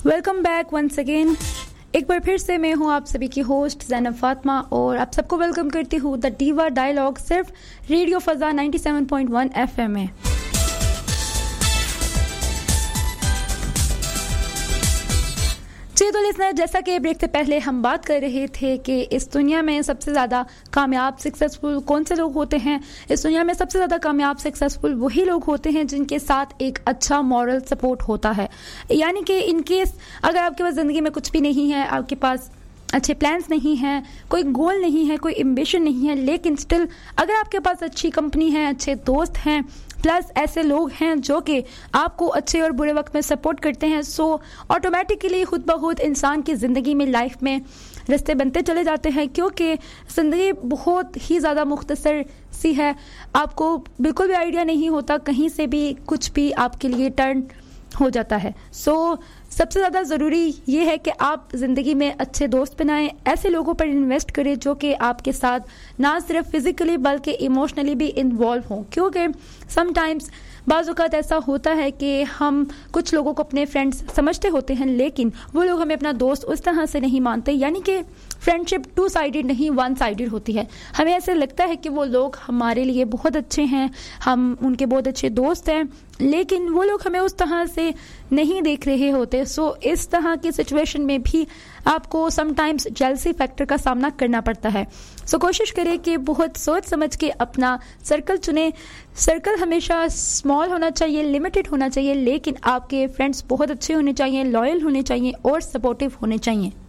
Welcome back once again. एक बार फिर से मैं हूं आप सभी की होस्ट ज़ैनब फातिमा और आप सबको वेलकम करती हूं द डीवा डायलॉग सिर्फ रेडियो फजा 97.1 FM में। जी तो लिसनर, जैसा कि ब्रेक से पहले हम बात कर रहे थे कि इस दुनिया में सबसे ज़्यादा कामयाब सक्सेसफुल कौन से लोग होते हैं। इस दुनिया में सबसे ज़्यादा कामयाब सक्सेसफुल वही लोग होते हैं जिनके साथ एक अच्छा मॉरल सपोर्ट होता है। यानी कि इन केस अगर आपके पास ज़िंदगी में कुछ भी नहीं है, आपके पास अच्छे प्लान्स नहीं हैं, कोई गोल नहीं है, कोई एम्बिशन नहीं है, लेकिन स्टिल अगर आपके पास अच्छी कंपनी है, अच्छे दोस्त हैं, प्लस ऐसे लोग हैं जो कि आपको अच्छे और बुरे वक्त में सपोर्ट करते हैं, सो ऑटोमेटिकली खुद ब खुद इंसान की ज़िंदगी में लाइफ में रास्ते बनते चले जाते हैं। क्योंकि ज़िंदगी बहुत ही ज़्यादा मुख्तसर सी है, आपको बिल्कुल भी आइडिया नहीं होता, कहीं से भी कुछ भी आपके लिए टर्न हो जाता है। सो सबसे ज़्यादा ज़रूरी ये है कि आप ज़िंदगी में अच्छे दोस्त बनाएं, ऐसे लोगों पर इन्वेस्ट करें जो कि आपके साथ ना सिर्फ फिज़िकली बल्कि इमोशनली भी इन्वॉल्व हों। क्योंकि समटाइम्स बाज़ औक़ात ऐसा होता है कि हम कुछ लोगों को अपने फ्रेंड्स समझते होते हैं, लेकिन वो लोग हमें अपना दोस्त उस तरह से नहीं मानते। यानी कि फ्रेंडशिप टू साइडेड नहीं, वन साइडेड होती है। हमें ऐसे लगता है कि वो लोग हमारे लिए बहुत अच्छे हैं, हम उनके बहुत अच्छे दोस्त हैं, लेकिन वो लोग हमें उस तरह से नहीं देख रहे होते। सो इस तरह की सिचुएशन में भी आपको समटाइम्स जेलसी फैक्टर का सामना करना पड़ता है। सो कोशिश करें कि बहुत सोच समझ के अपना सर्कल चुनें। सर्कल हमेशा स्मॉल होना चाहिए, लिमिटेड होना चाहिए, लेकिन आपके फ्रेंड्स बहुत अच्छे होने चाहिए, लॉयल होने चाहिए और सपोर्टिव होने चाहिए।